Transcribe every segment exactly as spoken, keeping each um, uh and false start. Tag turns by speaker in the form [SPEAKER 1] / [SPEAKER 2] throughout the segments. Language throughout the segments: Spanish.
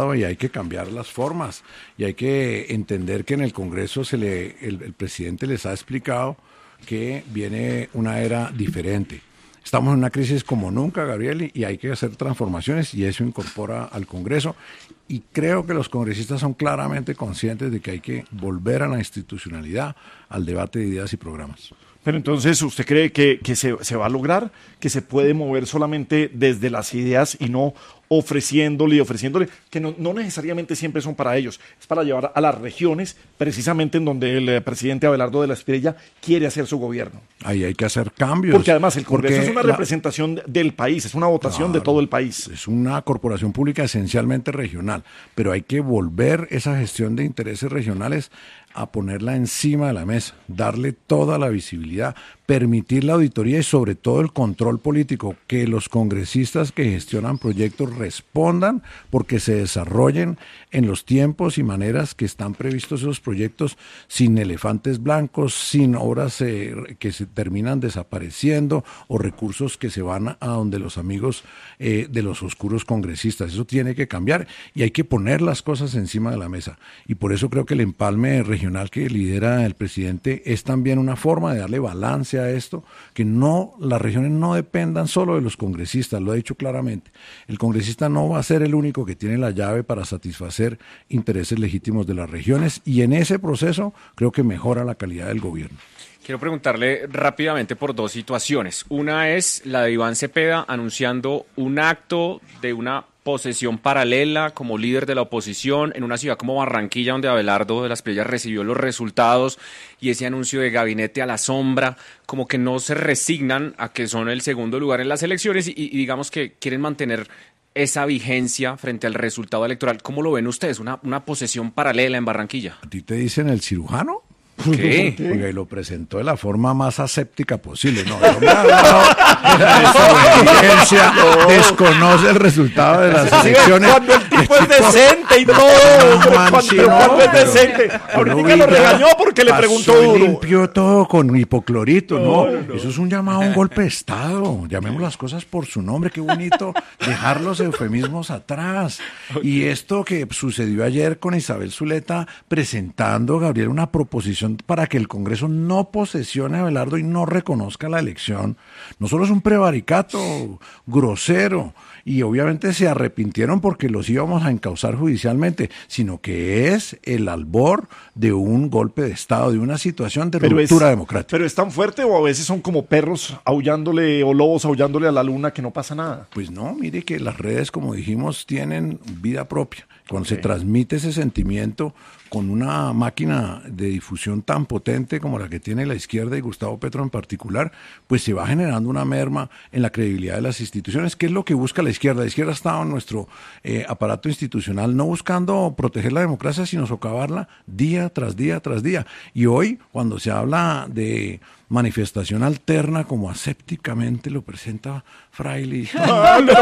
[SPEAKER 1] pasado y hay que cambiar las formas y hay que entender que en el Congreso se le, el, el presidente les ha explicado que viene una era diferente. Estamos en una crisis como nunca, Gabriel, y hay que hacer transformaciones y eso incorpora al Congreso. Y creo que los congresistas son claramente conscientes de que hay que volver a la institucionalidad, al debate de ideas y programas.
[SPEAKER 2] Pero entonces, ¿usted cree que, que se, se va a lograr? ¿Que se puede mover solamente desde las ideas y no ofreciéndole y ofreciéndole? Que no, no necesariamente siempre son para ellos, es para llevar a las regiones, precisamente en donde el eh, presidente Abelardo de la Espriella quiere hacer su gobierno.
[SPEAKER 1] Ahí hay que hacer cambios.
[SPEAKER 2] Porque además el Congreso
[SPEAKER 1] porque
[SPEAKER 2] es una
[SPEAKER 1] la...
[SPEAKER 2] representación del país, es una votación claro, de todo el país.
[SPEAKER 1] Es una corporación pública esencialmente regional, pero hay que volver esa gestión de intereses regionales a ponerla encima de la mesa, darle toda la visibilidad, permitir la auditoría y sobre todo el control político, que los congresistas que gestionan proyectos respondan porque se desarrollen en los tiempos y maneras que están previstos esos proyectos, sin elefantes blancos, sin obras eh, que se terminan desapareciendo o recursos que se van a donde los amigos eh, de los oscuros congresistas. Eso tiene que cambiar y hay que poner las cosas encima de la mesa. Y por eso creo que el empalme regional que lidera el presidente es también una forma de darle balance a esto, que no, las regiones no dependan solo de los congresistas, lo ha dicho claramente. El congresista no va a ser el único que tiene la llave para satisfacer intereses legítimos de las regiones y en ese proceso creo que mejora la calidad del gobierno.
[SPEAKER 3] Quiero preguntarle rápidamente por dos situaciones. Una es la de Iván Cepeda anunciando un acto de una posesión paralela como líder de la oposición en una ciudad como Barranquilla, donde Abelardo de la Espriella recibió los resultados, y ese anuncio de gabinete a la sombra, como que no se resignan a que son el segundo lugar en las elecciones y, y digamos que quieren mantener esa vigencia frente al resultado electoral. ¿Cómo lo ven ustedes? Una, una posesión paralela en Barranquilla.
[SPEAKER 1] ¿A ti te dicen el cirujano?
[SPEAKER 3] ¿Qué?
[SPEAKER 1] Porque lo presentó de la forma más aséptica posible. No, no me ha hablado de esa evidencia, desconoce el resultado de las elecciones.
[SPEAKER 2] Cuando el tipo es decente y todo, pero cuando es decente. Ahorita lo regañó porque le preguntó duro.
[SPEAKER 1] Limpió todo con hipoclorito, no, no, no. Eso es un llamado a un golpe de Estado. Llamemos las cosas por su nombre, qué bonito dejar los eufemismos atrás. Y esto que sucedió ayer con Isabel Zuleta presentando, Gabriel, una proposición para que el Congreso no posesione a Abelardo y no reconozca la elección, no solo es un prevaricato grosero, y obviamente se arrepintieron porque los íbamos a encauzar judicialmente, sino que es el albor de un golpe de Estado, de una situación de ruptura democrática.
[SPEAKER 2] ¿Pero es tan fuerte o a veces son como perros aullándole o lobos aullándole a la luna que no pasa nada?
[SPEAKER 1] Pues no, mire que las redes, como dijimos, tienen vida propia. Cuando okay. se transmite ese sentimiento con una máquina de difusión tan potente como la que tiene la izquierda y Gustavo Petro en particular, pues se va generando una merma en la credibilidad de las instituciones. ¿Qué es lo que busca la izquierda? La izquierda ha estado en nuestro eh, aparato institucional no buscando proteger la democracia, sino socavarla día tras día tras día. Y hoy, cuando se habla de manifestación alterna, como asépticamente lo presenta Fraile, no, no,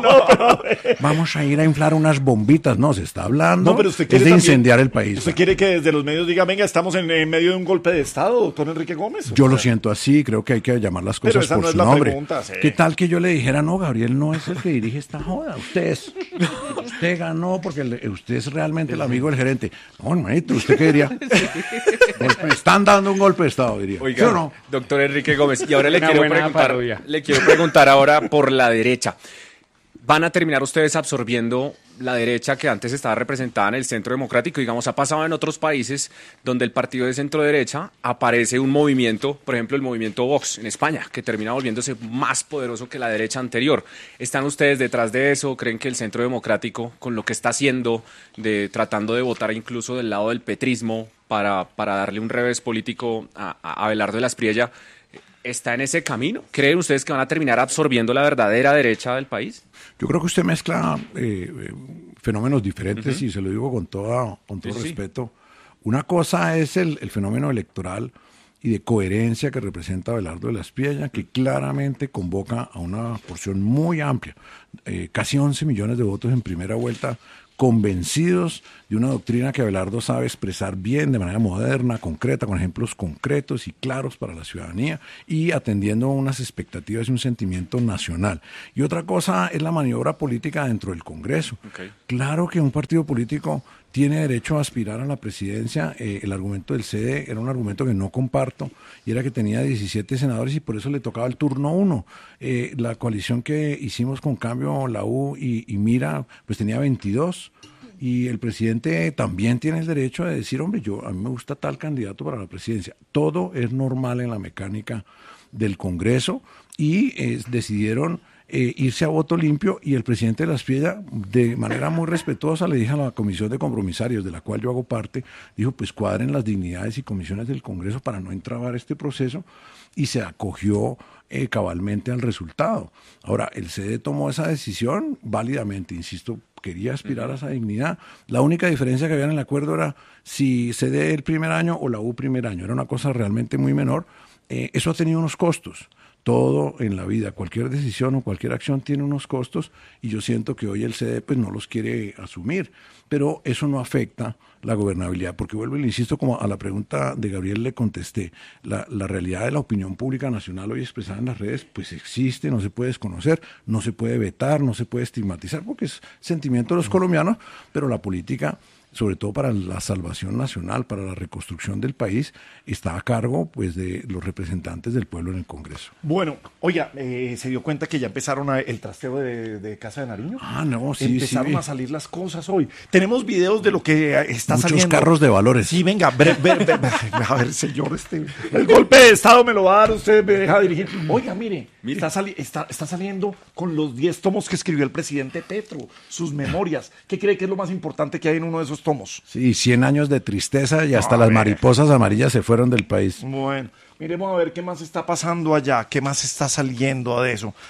[SPEAKER 1] no, vamos a ir a inflar unas bombitas. No, se está hablando
[SPEAKER 2] no, pero usted
[SPEAKER 1] es
[SPEAKER 2] quiere
[SPEAKER 1] de
[SPEAKER 2] también,
[SPEAKER 1] incendiar el país.
[SPEAKER 2] ¿Usted quiere que desde los medios diga, venga, estamos en, en medio de un golpe de Estado, doctor Enrique Gómez?
[SPEAKER 1] Yo sea, lo siento así, creo que hay que llamar las cosas por
[SPEAKER 2] no
[SPEAKER 1] su nombre.
[SPEAKER 2] Pregunta, sí.
[SPEAKER 1] ¿Qué tal que yo le dijera, no, Gabriel no es el que dirige esta joda, usted es, usted ganó porque le, usted es realmente el amigo del gerente? No, hermanito, ¿usted qué diría? Me están dando un golpe de Estado, diría.
[SPEAKER 3] Oiga, ¿sí o no? Doctor Enrique Gómez, y ahora le quiero preguntar, le quiero preguntar ahora por la derecha. ¿Van a terminar ustedes absorbiendo la derecha que antes estaba representada en el centro democrático? Digamos, ha pasado en otros países donde el partido de centro derecha aparece un movimiento, por ejemplo el movimiento Vox en España, que termina volviéndose más poderoso que la derecha anterior. ¿Están ustedes detrás de eso? ¿Creen que el centro democrático, con lo que está haciendo, de tratando de votar incluso del lado del petrismo para, para darle un revés político a, a Abelardo de la Espriella, está en ese camino? ¿Creen ustedes que van a terminar absorbiendo la verdadera derecha del país?
[SPEAKER 1] Yo creo que usted mezcla eh, fenómenos diferentes, uh-huh. y se lo digo con, toda, con todo sí, respeto. Sí. Una cosa es el, el fenómeno electoral y de coherencia que representa Abelardo de la Espriella, que claramente convoca a una porción muy amplia, eh, casi once millones de votos en primera vuelta, convencidos de una doctrina que Abelardo sabe expresar bien, de manera moderna, concreta, con ejemplos concretos y claros para la ciudadanía y atendiendo a unas expectativas y un sentimiento nacional. Y otra cosa es la maniobra política dentro del Congreso. Okay. Claro que un partido político tiene derecho a aspirar a la presidencia. Eh, el argumento del C D era un argumento que no comparto, y era que tenía diecisiete senadores y por eso le tocaba el turno uno. Eh, la coalición que hicimos con Cambio, la U y, y Mira, pues tenía veintidós. Y el presidente también tiene el derecho de decir, hombre, yo a mí me gusta tal candidato para la presidencia. Todo es normal en la mecánica del Congreso y eh, decidieron eh, irse a voto limpio, y el presidente de la Espiella, de manera muy respetuosa, le dijo a la comisión de compromisarios, de la cual yo hago parte, dijo, pues cuadren las dignidades y comisiones del Congreso para no entrabar este proceso, y se acogió eh, cabalmente al resultado. Ahora, el C D tomó esa decisión válidamente, insisto, quería aspirar a esa dignidad. La única diferencia que había en el acuerdo era si C D el primer año o la U primer año, era una cosa realmente muy menor. Eh, eso ha tenido unos costos. Todo en la vida, cualquier decisión o cualquier acción tiene unos costos, y yo siento que hoy el C D pues no los quiere asumir, pero eso no afecta la gobernabilidad, porque vuelvo y le insisto, como a la pregunta de Gabriel le contesté, la, la realidad de la opinión pública nacional hoy expresada en las redes pues existe, no se puede desconocer, no se puede vetar, no se puede estigmatizar, porque es sentimiento de los colombianos, pero la política, sobre todo para la salvación nacional, para la reconstrucción del país, está a cargo pues de los representantes del pueblo en el Congreso.
[SPEAKER 2] Bueno, oiga, eh, ¿se dio cuenta que ya empezaron a, el trasteo de, de Casa de Nariño?
[SPEAKER 1] Ah, no, sí,
[SPEAKER 2] Empezaron
[SPEAKER 1] sí.
[SPEAKER 2] a salir las cosas hoy. Tenemos videos de lo que está
[SPEAKER 1] Muchos
[SPEAKER 2] saliendo.
[SPEAKER 1] Muchos carros de valores.
[SPEAKER 2] Sí, venga, ver, ver, ver, ver, a ver, señor, este, el golpe de Estado me lo va a dar, usted me deja dirigir. Oiga, mire, mire. Está, sali está, está saliendo con los diez tomos que escribió el presidente Petro, sus memorias. ¿Qué cree que es lo más importante que hay en uno de esos tomos?
[SPEAKER 1] Sí, cien años de tristeza y hasta
[SPEAKER 2] a
[SPEAKER 1] las
[SPEAKER 2] ver.
[SPEAKER 1] mariposas amarillas se fueron del país.
[SPEAKER 2] Bueno, miremos a ver qué más está pasando allá, qué más está saliendo de eso.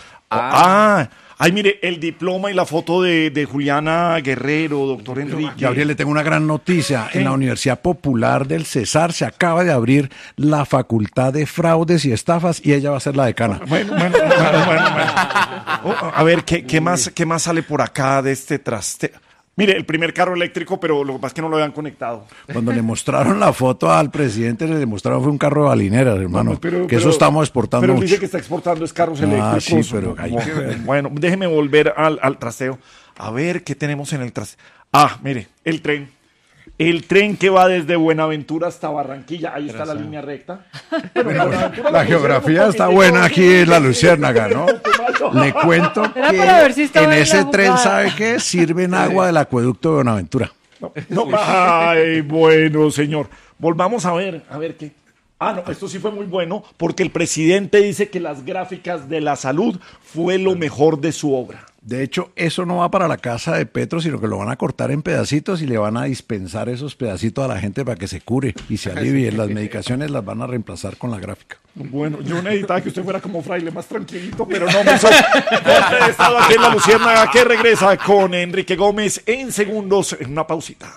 [SPEAKER 2] Ah, ah ay, mire, el diploma y la foto de, de Juliana Guerrero, doctor Enrique.
[SPEAKER 1] Gabriel, le tengo una gran noticia.
[SPEAKER 2] ¿Qué?
[SPEAKER 1] En la Universidad Popular del Cesar se acaba de abrir la Facultad de Fraudes y Estafas, y ella va a ser la decana.
[SPEAKER 2] Bueno, bueno, bueno, bueno, bueno. Oh, a ver, ¿qué, qué, más, ¿qué más sale por acá de este traste? Mire, el primer carro eléctrico, pero lo que pasa es que no lo habían conectado.
[SPEAKER 1] Cuando le mostraron la foto al presidente, le demostraron fue un carro de balineras, hermano, no, pero, que pero, eso estamos exportando
[SPEAKER 2] pero
[SPEAKER 1] mucho.
[SPEAKER 2] Pero dice que está exportando es carros
[SPEAKER 1] ah,
[SPEAKER 2] eléctricos.
[SPEAKER 1] Sí, pero hay que ver.
[SPEAKER 2] Bueno, déjeme volver al, al trasteo. A ver qué tenemos en el trasteo. Ah, mire, el tren. El tren que va desde Buenaventura hasta Barranquilla. Ahí está la línea recta.
[SPEAKER 1] Bueno, la, la geografía está buena aquí en la Luciérnaga, ¿no? Le cuento que si en ese tren, ¿sabe qué? Sirven agua del acueducto de Buenaventura.
[SPEAKER 2] No, no, ay, bueno, señor. Volvamos a ver, a ver qué. Ah, no, esto sí fue muy bueno, porque el presidente dice que las gráficas de la salud fue lo mejor de su obra.
[SPEAKER 1] De hecho, eso no va para la casa de Petro, sino que lo van a cortar en pedacitos y le van a dispensar esos pedacitos a la gente para que se cure y se alivie. Las medicaciones las van a reemplazar con la gráfica.
[SPEAKER 2] Bueno, yo necesitaba que usted fuera como Fraile, más tranquilito, pero no me hizo. He estado aquí en la Luciérnaga, que regresa con Enrique Gómez en segundos, en una pausita.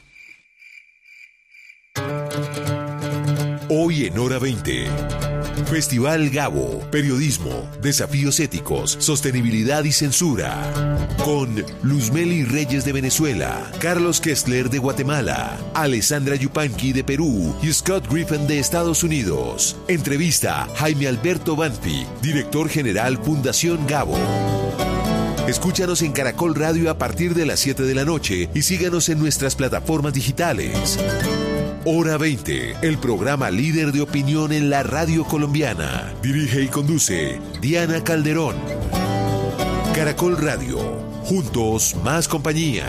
[SPEAKER 4] Hoy en Hora veinte. Festival Gabo, periodismo, desafíos éticos, sostenibilidad y censura. Con Luzmeli Reyes de Venezuela, Carlos Kessler de Guatemala, Alessandra Yupanqui de Perú y Scott Griffin de Estados Unidos. Entrevista Jaime Alberto Banfi, director general Fundación Gabo. Escúchanos en Caracol Radio a partir de las siete de la noche y síganos en nuestras plataformas digitales. Hora veinte, el programa líder de opinión en la radio colombiana. Dirige y conduce Diana Calderón. Caracol Radio, juntos más compañía.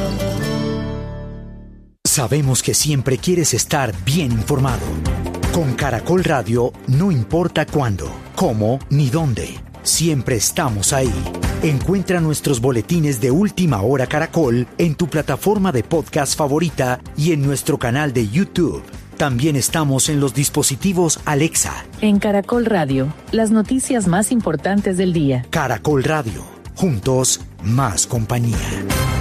[SPEAKER 5] Sabemos que siempre quieres estar bien informado. Con Caracol Radio, no importa cuándo, cómo ni dónde, siempre estamos ahí. Encuentra nuestros boletines de Última Hora Caracol en tu plataforma de podcast favorita y en nuestro canal de YouTube. También estamos en los dispositivos Alexa.
[SPEAKER 6] En Caracol Radio, las noticias más importantes del día.
[SPEAKER 5] Caracol Radio, juntos, más compañía.